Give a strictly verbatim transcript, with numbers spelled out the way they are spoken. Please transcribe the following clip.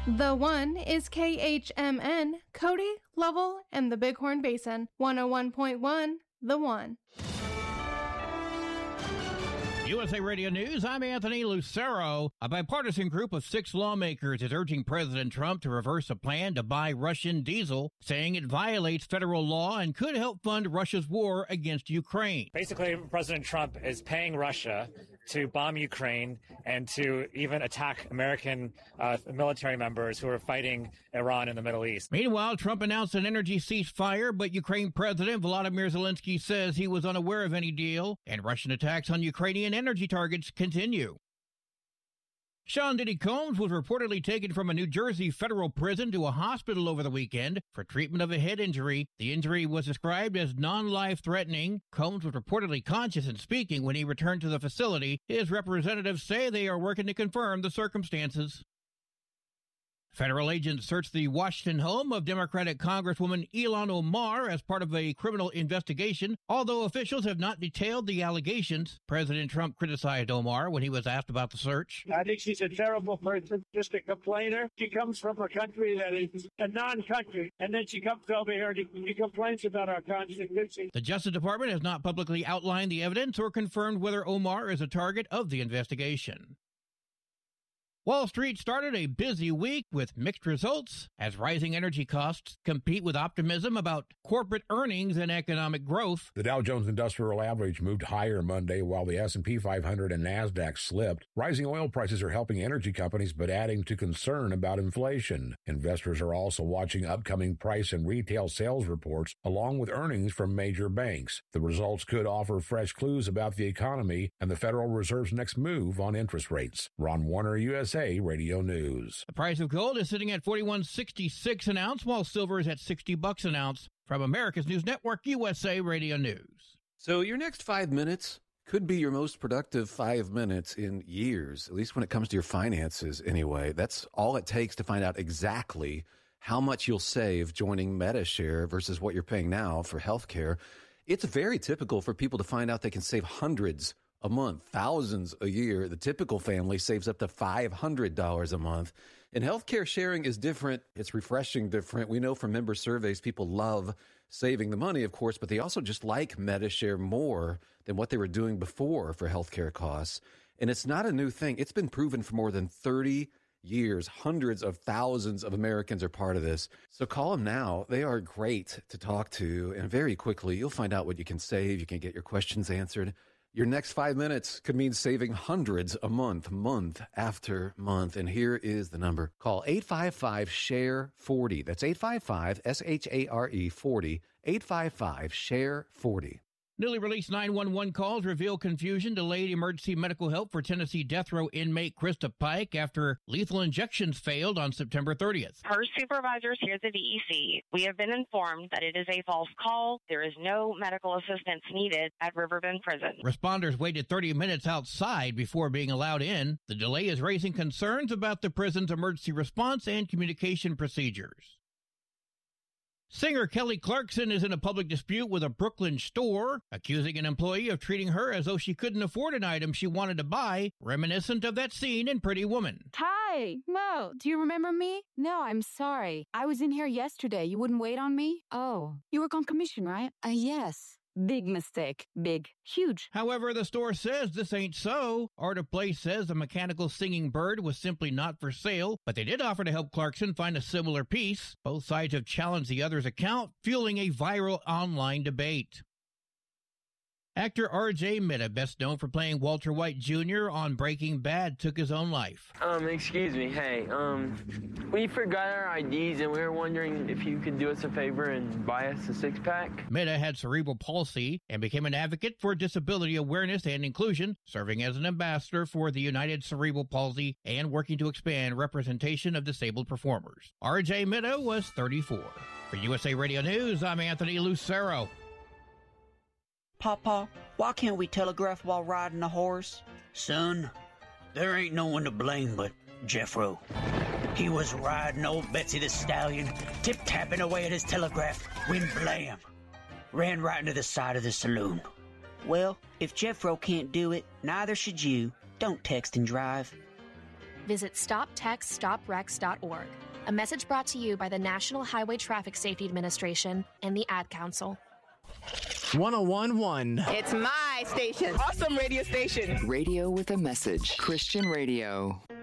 The One is K H M N, Cody, Lovell, and the Bighorn Basin. one oh one point one, The One. U S A Radio News, I'm Anthony Lucero. A bipartisan group of six lawmakers is urging President Trump to reverse a plan to buy Russian diesel, saying it violates federal law and could help fund Russia's war against Ukraine. Basically, President Trump is paying Russia to bomb Ukraine and to even attack American uh, military members who are fighting Iran in the Middle East. Meanwhile, Trump announced an energy ceasefire, but Ukraine President Volodymyr Zelensky says he was unaware of any deal, and Russian attacks on Ukrainian energy targets continue. Sean Diddy Combs was reportedly taken from a New Jersey federal prison to a hospital over the weekend for treatment of a head injury. The injury was described as non-life-threatening. Combs was reportedly conscious and speaking when he returned to the facility. His representatives say they are working to confirm the circumstances. Federal agents searched the Washington home of Democratic Congresswoman Ilhan Omar as part of a criminal investigation, although officials have not detailed the allegations. President Trump criticized Omar when he was asked about the search. I think she's a terrible person, just a complainer. She comes from a country that is a non-country, and then she comes over here and she complains about our Constitution. The Justice Department has not publicly outlined the evidence or confirmed whether Omar is a target of the investigation. Wall Street started a busy week with mixed results as rising energy costs compete with optimism about corporate earnings and economic growth. The Dow Jones Industrial Average moved higher Monday while the S and P five hundred and NASDAQ slipped. Rising oil prices are helping energy companies but adding to concern about inflation. Investors are also watching upcoming price and retail sales reports along with earnings from major banks. The results could offer fresh clues about the economy and the Federal Reserve's next move on interest rates. Ron Warner, U S A Radio News. The price of gold is sitting at forty-one sixty-six an ounce, while silver is at sixty bucks an ounce. From America's News Network, U S A Radio News. So your next five minutes could be your most productive five minutes in years, at least when it comes to your finances anyway. That's all it takes to find out exactly how much you'll save joining MediShare versus what you're paying now for healthcare. It's very typical for people to find out they can save hundreds a month, thousands a year. The typical family saves up to five hundred dollars a month. And healthcare sharing is different. It's refreshing different. We know from member surveys, people love saving the money, of course, but they also just like MediShare more than what they were doing before for healthcare costs. And it's not a new thing. It's been proven for more than thirty years. Hundreds of thousands of Americans are part of this. So call them now. They are great to talk to. And very quickly, you'll find out what you can save. You can get your questions answered. Your next five minutes could mean saving hundreds a month, month after month. And here is the number. Call eight five five, share forty. That's eight five five, S H A R E forty, eight five five, share forty. Newly released nine one one calls reveal confusion delayed emergency medical help for Tennessee death row inmate Krista Pike after lethal injections failed on September thirtieth. Per supervisors here at the D E C, we have been informed that it is a false call. There is no medical assistance needed at Riverbend Prison. Responders waited thirty minutes outside before being allowed in. The delay is raising concerns about the prison's emergency response and communication procedures. Singer Kelly Clarkson is in a public dispute with a Brooklyn store, accusing an employee of treating her as though she couldn't afford an item she wanted to buy, reminiscent of that scene in Pretty Woman. Hi, Mo, do you remember me? No, I'm sorry. I was in here yesterday. You wouldn't wait on me? Oh, you work on commission, right? Uh, yes. Big mistake. Big. Huge. However, the store says this ain't so. Art of Place says the mechanical singing bird was simply not for sale, but they did offer to help Clarkson find a similar piece. Both sides have challenged the other's account, fueling a viral online debate. Actor R J Mida, best known for playing Walter White Junior on Breaking Bad, took his own life. Um, excuse me, hey, um, we forgot our I Ds and we were wondering if you could do us a favor and buy us a six-pack. Mida had cerebral palsy and became an advocate for disability awareness and inclusion, serving as an ambassador for the United Cerebral Palsy and working to expand representation of disabled performers. R J Mida was thirty-four. For U S A Radio News, I'm Anthony Lucero. Papa, why can't we telegraph while riding a horse? Son, there ain't no one to blame but Jeffro. He was riding old Betsy the Stallion, tip-tapping away at his telegraph, when blam, ran right into the side of the saloon. Well, if Jeffro can't do it, neither should you. Don't text and drive. visit stop text stop wrecks dot org. A message brought to you by the National Highway Traffic Safety Administration and the Ad Council. one oh one point one. It's my station. Awesome radio station. Radio with a message. Christian Radio.